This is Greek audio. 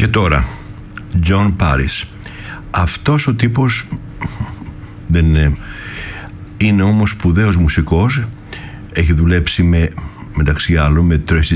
Και τώρα, John Paris. Αυτός ο τύπος δεν είναι όμως σπουδαίος μουσικός. Έχει δουλέψει μεταξύ άλλων με Tracy